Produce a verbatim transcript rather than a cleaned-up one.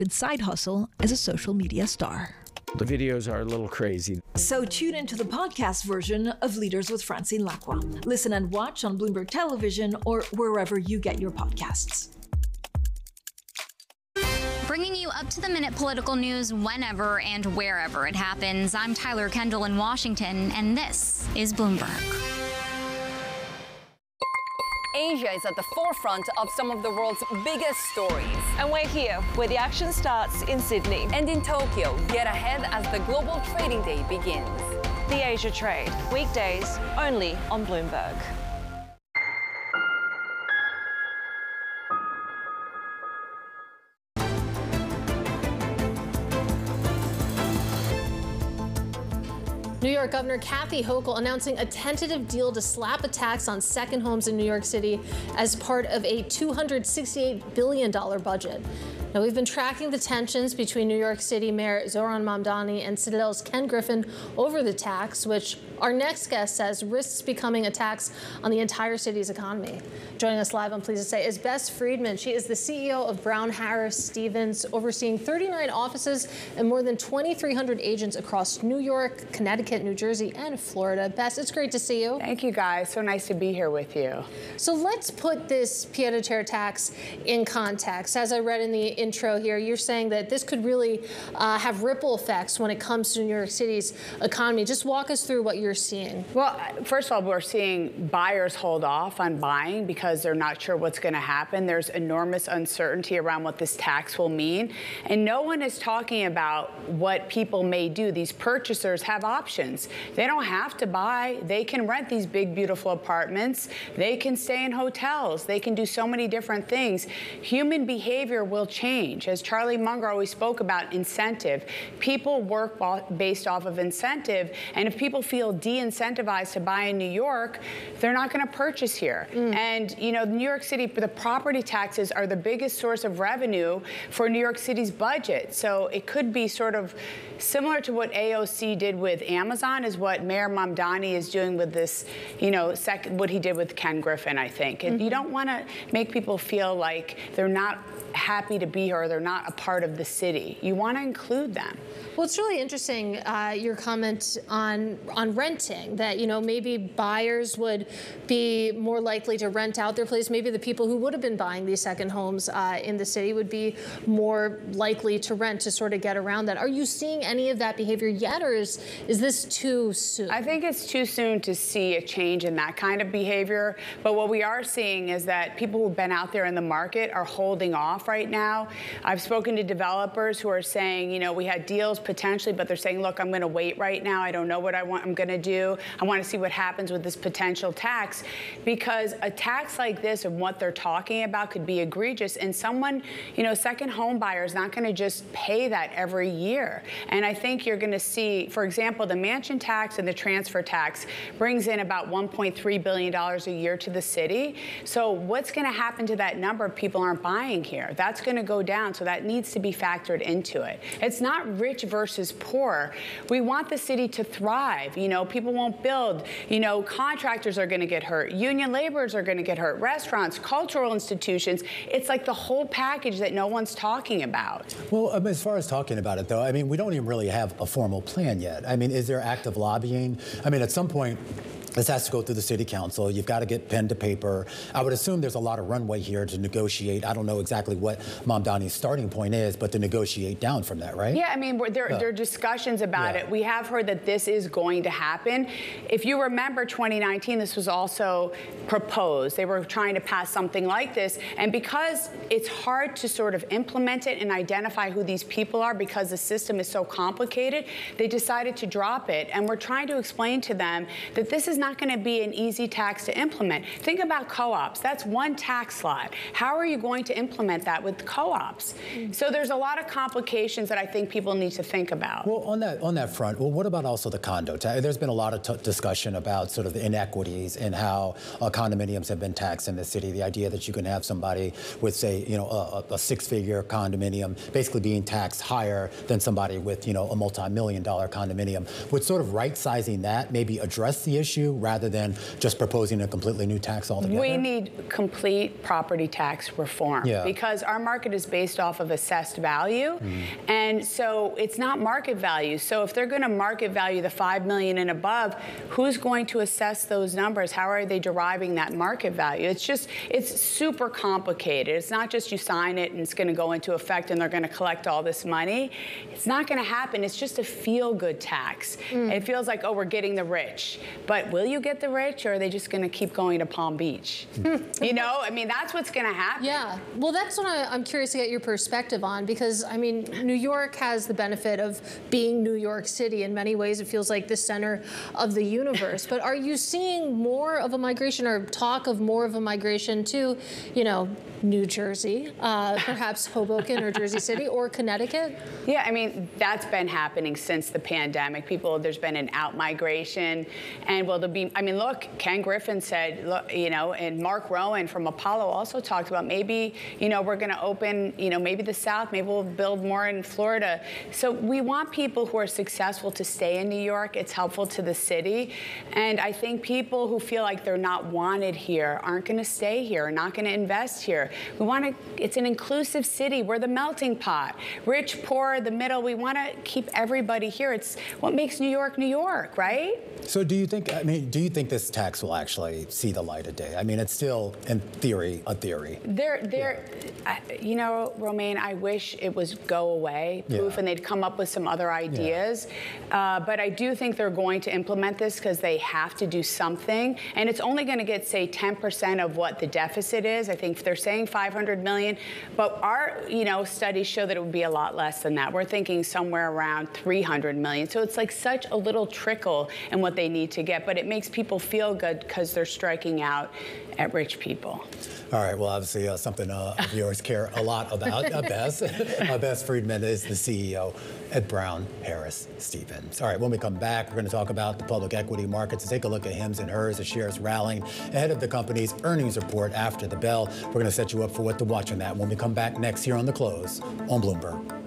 side hustle as a social media star. The videos are a little crazy. So tune into the podcast version of Leaders with Francine Lacqua. Listen and watch on Bloomberg Television or wherever you get your podcasts. Bringing you up-to-the-minute political news whenever and wherever it happens. I'm Tyler Kendall in Washington, and this is Bloomberg. Asia is at the forefront of some of the world's biggest stories. And we're here, where the action starts in Sydney. And in Tokyo, yet ahead as the global trading day begins. The Asia Trade, weekdays only on Bloomberg. New York Governor Kathy Hochul announcing a tentative deal to slap a tax on second homes in New York City as part of a two hundred sixty-eight billion dollars budget. Now, we've been tracking the tensions between New York City Mayor Zohran Mamdani and Citadel's Ken Griffin over the tax, which our next guest says risks becoming a tax on the entire city's economy. Joining us live, I'm pleased to say, is Bess Friedman. She is the C E O of Brown Harris Stevens, overseeing thirty-nine offices and more than twenty-three hundred agents across New York, Connecticut, New Jersey, and Florida. Bess, it's great to see you. Thank you, guys. So nice to be here with you. So let's put this pied-à-terre tax in context. As I read in the intro here, you're saying that this could really uh, have ripple effects when it comes to New York City's economy. Just walk us through what you're seeing. Well, first of all, we're seeing buyers hold off on buying because they're not sure what's going to happen. There's enormous uncertainty around what this tax will mean. And no one is talking about what people may do. These purchasers have options. They don't have to buy. They can rent these big, beautiful apartments. They can stay in hotels. They can do so many different things. Human behavior will change. As Charlie Munger always spoke about, incentive. People work based off of incentive. And if people feel de-incentivized to buy in New York, they're not going to purchase here. Mm. And, you know, New York City, the property taxes are the biggest source of revenue for New York City's budget. So it could be sort of similar to what A O C did with Amazon is what Mayor Mamdani is doing with this, you know, sec- what he did with Ken Griffin, I think. And mm-hmm. you don't want to make people feel like they're not happy to be here or they're not a part of the city. You want to include them. Well, it's really interesting, uh, your comment on on renting, that, you know, maybe buyers would be more likely to rent out their place. Maybe the people who would have been buying these second homes uh, in the city would be more likely to rent to sort of get around that. Are you seeing any of that behavior yet, or is, is this too soon? I think it's too soon to see a change in that kind of behavior. But what we are seeing is that people who've been out there in the market are holding off right now. I've spoken to developers who are saying, you know, we had deals potentially, but they're saying, look, I'm going to wait right now. I don't know what I want. I'm going to do. I want to see what happens with this potential tax, because a tax like this and what they're talking about could be egregious. And someone, you know, second home buyer is not going to just pay that every year. And I think you're going to see, for example, the mansion tax and the transfer tax brings in about one point three billion dollars a year to the city. So what's going to happen to that number if people aren't buying here? That's going to go down. So that needs to be factored into it. It's not rich versus poor. We want the city to thrive. You know, people won't build. You know, contractors are going to get hurt. Union laborers are going to get hurt. Restaurants, cultural institutions. It's like the whole package that no one's talking about. Well, um, as far as talking about it, though, I mean, we don't even really have a formal plan yet. I mean, is there active lobbying? I mean, at some point, this has to go through the city council. You've got to get pen to paper. I would assume there's a lot of runway here to negotiate. I don't know exactly what Mamdani's starting point is, but to negotiate down from that, right? Yeah, I mean, there, yeah. there are discussions about yeah. it. We have heard that this is going to happen. If you remember twenty nineteen, this was also proposed. They were trying to pass something like this. And because it's hard to sort of implement it and identify who these people are because the system is so complicated, they decided to drop it. And we're trying to explain to them that this is not going to be an easy tax to implement. Think about co-ops. That's one tax slot. How are you going to implement that with co-ops? Mm-hmm. So there's a lot of complications that I think people need to think about. Well, on that on that front, well, what about also the condo tax? There's been a lot of t- discussion about sort of the inequities and how uh, condominiums have been taxed in the city. The idea that you can have somebody with, say, you know, a, a six-figure condominium basically being taxed higher than somebody with, you know, a multi-million dollar condominium. Would sort of right-sizing that maybe address the issue value rather than just proposing a completely new tax altogether? We need complete property tax reform yeah. because our market is based off of assessed value. Mm. And so it's not market value. So if they're going to market value the five million and above, who's going to assess those numbers? How are they deriving that market value? It's just, it's super complicated. It's not just you sign it and it's going to go into effect and they're going to collect all this money. It's not going to happen. It's just a feel-good tax. Mm. It feels like, oh, we're getting the rich. But will you get the rich, or are they just going to keep going to Palm Beach? You know, I mean, that's what's going to happen. Yeah. Well, that's what I, I'm curious to get your perspective on, because, I mean, New York has the benefit of being New York City. In many ways, it feels like the center of the universe. But are you seeing more of a migration, or talk of more of a migration to, you know, New Jersey, uh, perhaps Hoboken or Jersey City or Connecticut? Yeah, I mean, that's been happening since the pandemic. People, there's been an out migration, and will there be, I mean, look, Ken Griffin said, look, you know, and Mark Rowan from Apollo also talked about maybe, you know, we're going to open, you know, maybe the South, maybe we'll build more in Florida. So we want people who are successful to stay in New York. It's helpful to the city. And I think people who feel like they're not wanted here aren't going to stay here, are not going to invest here. We want to, it's an inclusive city. We're the melting pot. Rich, poor, the middle. We want to keep everybody here. It's what makes New York, New York, right? So do you think, I mean, do you think this tax will actually see the light of day? I mean, it's still, in theory, a theory. They're, they're, yeah. uh, you know, Romaine, I wish it was go away, poof, yeah. and they'd come up with some other ideas. Yeah. Uh, but I do think they're going to implement this because they have to do something. And it's only going to get, say, ten percent of what the deficit is. I think they're saying five hundred million, but our, you know, studies show that it would be a lot less than that. We're thinking somewhere around three hundred million. So it's like such a little trickle in what they need to get, but it makes people feel good because they're striking out at rich people. All right, well, obviously uh, something uh, viewers care a lot about. uh, Bess. uh, Bess Friedman is the C E O at Brown Harris Stevens. All right, when we come back, we're going to talk about the public equity markets. Take a look at Hims and Hers, the shares rallying ahead of the company's earnings report after the bell. We're going to set you up for what to watch on that when we come back next here on The Close on Bloomberg.